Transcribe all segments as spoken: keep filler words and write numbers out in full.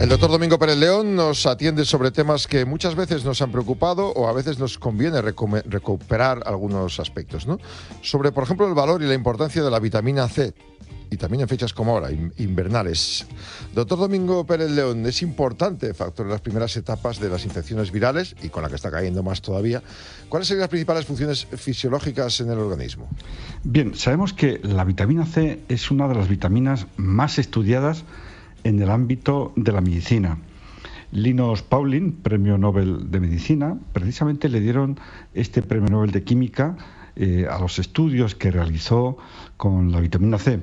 El doctor Domingo Pérez León nos atiende sobre temas que muchas veces nos han preocupado o a veces nos conviene recu- recuperar algunos aspectos, ¿no? Sobre, por ejemplo, el valor y la importancia de la vitamina C, y también en fechas como ahora, invernales. Doctor Domingo Pérez León, es importante factor en las primeras etapas de las infecciones virales, y con la que está cayendo más todavía. ¿Cuáles serían las principales funciones fisiológicas en el organismo? Bien, sabemos que la vitamina C es una de las vitaminas más estudiadas en el ámbito de la medicina. Linus Pauling, premio Nobel de Medicina, precisamente le dieron este premio Nobel de Química eh, a los estudios que realizó con la vitamina C.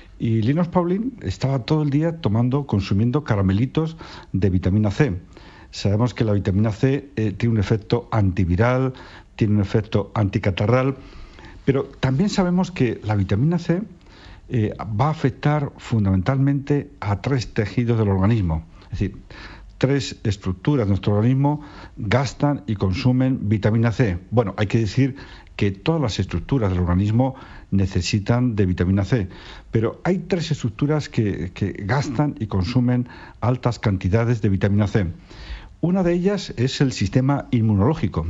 Y Linus Pauling estaba todo el día tomando, consumiendo caramelitos de vitamina C. Sabemos que la vitamina C eh, tiene un efecto antiviral, tiene un efecto anticatarral, pero también sabemos que la vitamina C eh, va a afectar fundamentalmente a tres tejidos del organismo. Es decir, tres estructuras de nuestro organismo gastan y consumen vitamina C. Bueno, hay que decir que todas las estructuras del organismo necesitan de vitamina C, pero hay tres estructuras que, que gastan y consumen altas cantidades de vitamina C. Una de ellas es el sistema inmunológico.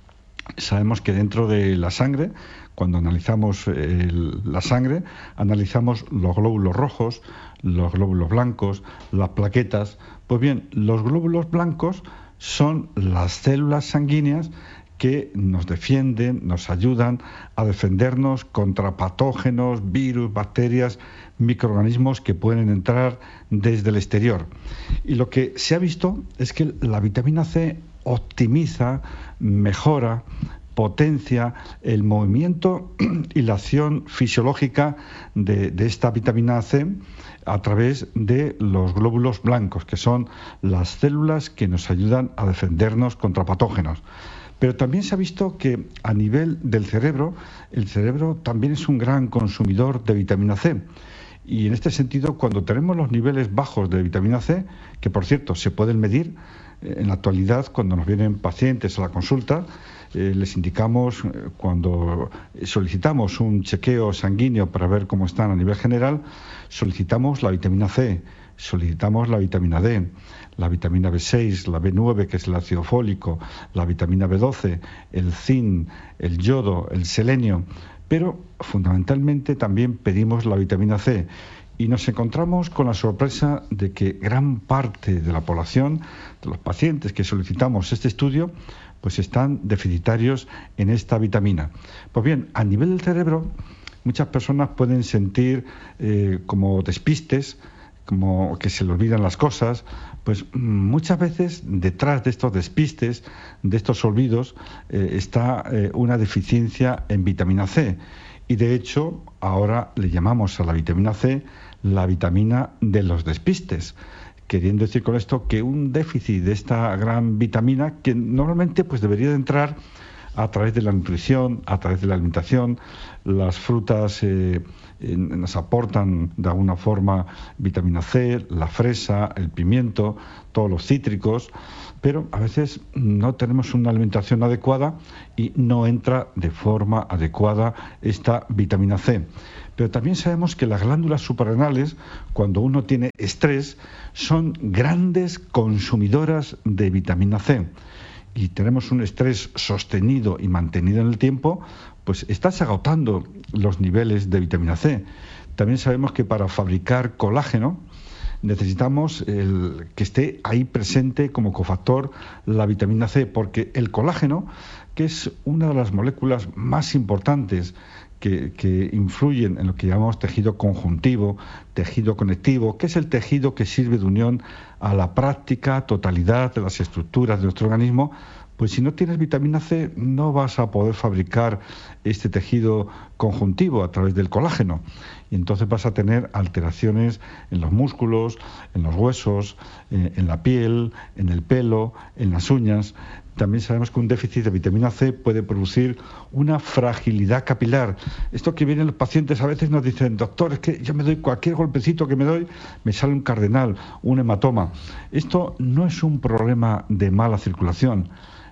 Sabemos que dentro de la sangre, cuando analizamos el, la sangre, analizamos los glóbulos rojos, los glóbulos blancos, las plaquetas. Pues bien, los glóbulos blancos son las células sanguíneas que nos defienden, nos ayudan a defendernos contra patógenos, virus, bacterias, microorganismos que pueden entrar desde el exterior. Y lo que se ha visto es que la vitamina C optimiza, mejora, potencia el movimiento y la acción fisiológica de, de esta vitamina C a través de los glóbulos blancos, que son las células que nos ayudan a defendernos contra patógenos. Pero también se ha visto que a nivel del cerebro, el cerebro también es un gran consumidor de vitamina C. Y en este sentido, cuando tenemos los niveles bajos de vitamina C, que por cierto se pueden medir, en la actualidad cuando nos vienen pacientes a la consulta, eh, les indicamos, eh, cuando solicitamos un chequeo sanguíneo para ver cómo están a nivel general, solicitamos la vitamina C, solicitamos la vitamina D, la vitamina B seis, la B nueve, que es el ácido fólico, la vitamina B doce, el zinc, el yodo, el selenio, pero fundamentalmente también pedimos la vitamina C. Y nos encontramos con la sorpresa de que gran parte de la población, de los pacientes que solicitamos este estudio, pues están deficitarios en esta vitamina. Pues bien, a nivel del cerebro, muchas personas pueden sentir eh, como despistes, como que se le olvidan las cosas. Pues muchas veces detrás de estos despistes, de estos olvidos, eh, está eh, una deficiencia en vitamina C. Y de hecho, ahora le llamamos a la vitamina C la vitamina de los despistes, queriendo decir con esto que un déficit de esta gran vitamina, que normalmente pues debería de entrar a través de la nutrición, a través de la alimentación. Las frutas eh, eh, nos aportan de alguna forma vitamina C, la fresa, el pimiento, todos los cítricos, pero a veces no tenemos una alimentación adecuada y no entra de forma adecuada esta vitamina C. Pero también sabemos que las glándulas suprarrenales, cuando uno tiene estrés, son grandes consumidoras de vitamina C. Y tenemos un estrés sostenido y mantenido en el tiempo, pues estás agotando los niveles de vitamina C. También sabemos que para fabricar colágeno necesitamos el, que esté ahí presente como cofactor la vitamina C, porque el colágeno, que es una de las moléculas más importantes que, que influyen en lo que llamamos tejido conjuntivo, tejido conectivo, que es el tejido que sirve de unión a la práctica totalidad de las estructuras de nuestro organismo, pues si no tienes vitamina C no vas a poder fabricar este tejido conjuntivo a través del colágeno. Y entonces vas a tener alteraciones en los músculos, en los huesos, eh, en la piel, en el pelo, en las uñas. También sabemos que un déficit de vitamina C puede producir una fragilidad capilar. Esto que vienen los pacientes a veces nos dicen: doctor, es que yo me doy cualquier golpecito que me doy, me sale un cardenal, un hematoma. Esto no es un problema de mala circulación.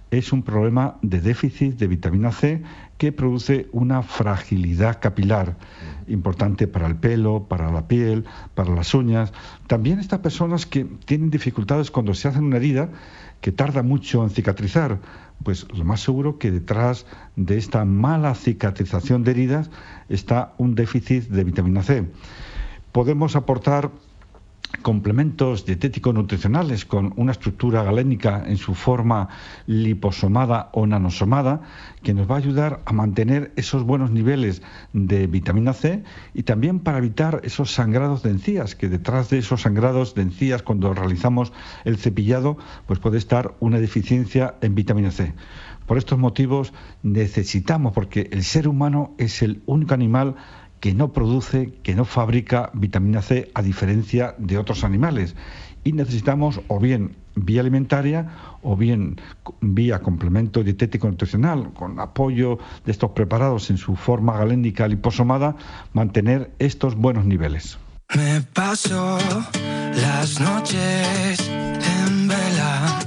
es un problema de déficit de vitamina C que produce una fragilidad capilar importante para el pelo, para la piel, para las uñas. También estas personas que tienen dificultades cuando se hacen una herida que tarda mucho en cicatrizar, pues lo más seguro que detrás de esta mala cicatrización de heridas está un déficit de vitamina C. Podemos aportar complementos dietéticos nutricionales con una estructura galénica en su forma liposomada o nanosomada que nos va a ayudar a mantener esos buenos niveles de vitamina C y también para evitar esos sangrados de encías, que detrás de esos sangrados de encías cuando realizamos el cepillado pues puede estar una deficiencia en vitamina C. Por estos motivos necesitamos, porque el ser humano es el único animal que no produce, que no fabrica vitamina C a diferencia de otros animales. Y necesitamos o bien vía alimentaria o bien vía complemento dietético nutricional, con apoyo de estos preparados en su forma galénica liposomada, mantener estos buenos niveles. Me paso las noches en vela.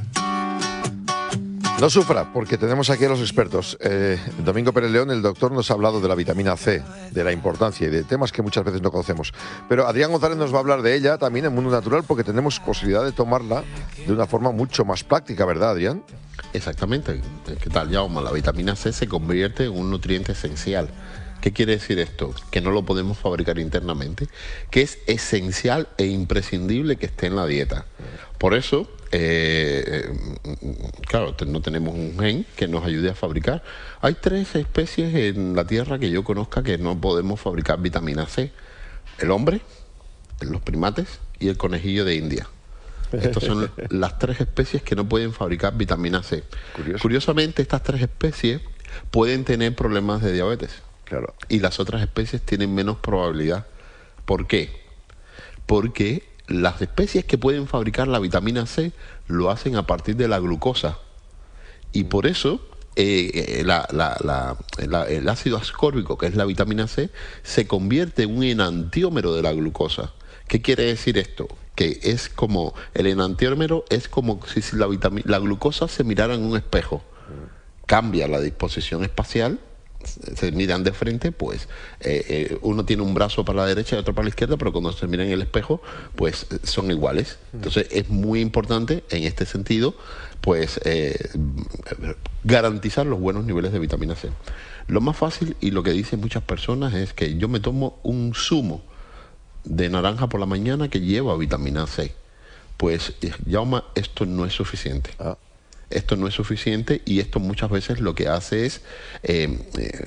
No sufra, porque tenemos aquí a los expertos. Eh, Domingo Pérez León, el doctor, nos ha hablado de la vitamina C, de la importancia y de temas que muchas veces no conocemos. Pero Adrián González nos va a hablar de ella también en Mundo Natural, porque tenemos posibilidad de tomarla de una forma mucho más práctica, ¿verdad, Adrián? Exactamente. ¿Qué tal, Jaume? La vitamina C se convierte en un nutriente esencial. ¿Qué quiere decir esto? Que no lo podemos fabricar internamente, que es esencial e imprescindible que esté en la dieta. Por eso, eh, claro, no tenemos un gen que nos ayude a fabricar. Hay tres especies en la Tierra que yo conozca que no podemos fabricar vitamina C. El hombre, los primates y el conejillo de India. Estas son las tres especies que no pueden fabricar vitamina C. Curioso. Curiosamente, estas tres especies pueden tener problemas de diabetes. Claro. Y las otras especies tienen menos probabilidad. ¿Por qué? Porque las especies que pueden fabricar la vitamina C lo hacen a partir de la glucosa. Y por eso eh, la, la, la, la, el ácido ascórbico, que es la vitamina C, se convierte en un enantiómero de la glucosa. ¿Qué quiere decir esto? Que es como, el enantiómero es como si la, vitamina, la glucosa se mirara en un espejo. Cambia la disposición espacial, se miran de frente, pues eh, eh, uno tiene un brazo para la derecha y otro para la izquierda, pero cuando se miran en el espejo, pues son iguales. Entonces es muy importante en este sentido, pues eh, garantizar los buenos niveles de vitamina C. Lo más fácil y lo que dicen muchas personas es que yo me tomo un zumo de naranja por la mañana que lleva vitamina C. Pues, Jaume, esto no es suficiente. Ah. Esto no es suficiente y esto muchas veces lo que hace es eh, eh,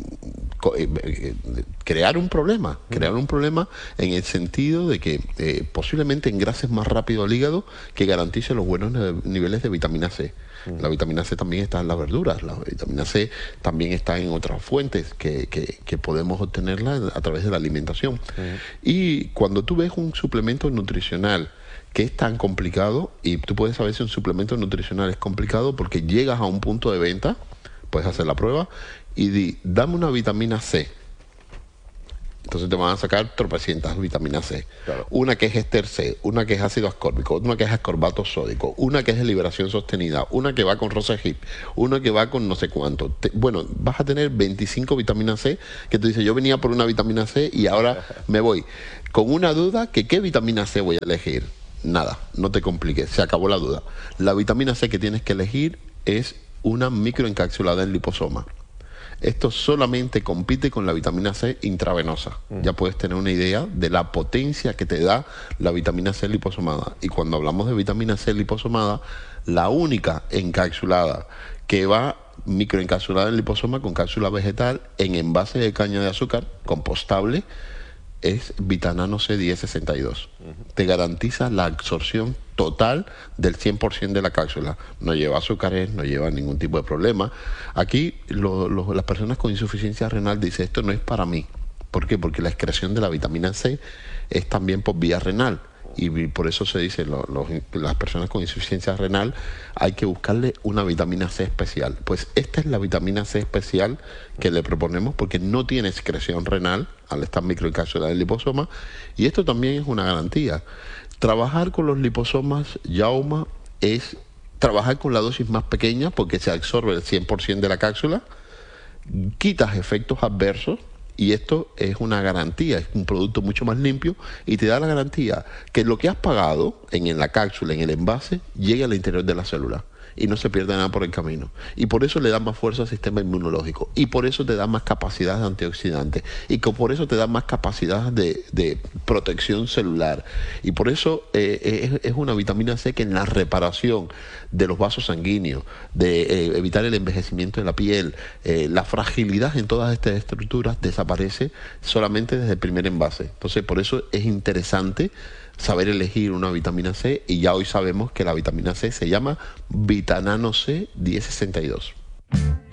eh, crear un problema, crear un problema en el sentido de que eh, posiblemente engrases más rápido el hígado, que garantice los buenos niveles de vitamina C. La vitamina C también está en las verduras, la vitamina C también está en otras fuentes que, que, que podemos obtenerla a través de la alimentación. Uh-huh. Y cuando tú ves un suplemento nutricional que es tan complicado, y tú puedes saber si un suplemento nutricional es complicado porque llegas a un punto de venta, puedes hacer la prueba y di, dame una vitamina C. Entonces te van a sacar tropecientas vitaminas C. Claro. Una que es ester C, una que es ácido ascórbico, una que es ascorbato sódico, una que es de liberación sostenida, una que va con rosehip, una que va con no sé cuánto. Te, bueno, vas a tener veinticinco vitaminas C que tú dices, yo venía por una vitamina C y ahora me voy con una duda que qué vitamina C voy a elegir. Nada, no te compliques, se acabó la duda. La vitamina C que tienes que elegir es una microencapsulada en liposoma. Esto solamente compite con la vitamina C intravenosa. Mm. Ya puedes tener una idea de la potencia que te da la vitamina C liposomada. Y cuando hablamos de vitamina C liposomada, la única encapsulada que va microencapsulada en liposoma con cápsula vegetal en envase de caña de azúcar compostable es Vitanano C diez sesenta y dos. Uh-huh. Te garantiza la absorción total del cien por ciento de la cápsula. No lleva azúcares, no lleva ningún tipo de problema. Aquí lo, lo, las personas con insuficiencia renal dicen, esto no es para mí. ¿Por qué? Porque la excreción de la vitamina C es también por vía renal. Y por eso se dice, lo, lo, las personas con insuficiencia renal hay que buscarle una vitamina C especial. Pues esta es la vitamina C especial que le proponemos porque no tiene excreción renal al estar microencapsulada en liposoma, y esto también es una garantía. Trabajar con los liposomas, Jaume, es trabajar con la dosis más pequeña porque se absorbe el cien por ciento de la cápsula, quitas efectos adversos y esto es una garantía, es un producto mucho más limpio y te da la garantía que lo que has pagado en, en la cápsula, en el envase, llegue al interior de la célula y no se pierda nada por el camino. Y por eso le da más fuerza al sistema inmunológico y por eso te da más capacidad de antioxidante y que por eso te da más capacidad de, de protección celular. Y por eso eh, es, es una vitamina C que en la reparación de los vasos sanguíneos, de eh, evitar el envejecimiento de la piel, eh, la fragilidad en todas estas estructuras desaparece solamente desde el primer envase. Entonces, por eso es interesante saber elegir una vitamina C y ya hoy sabemos que la vitamina C se llama Vitanano C diez sesenta y dos.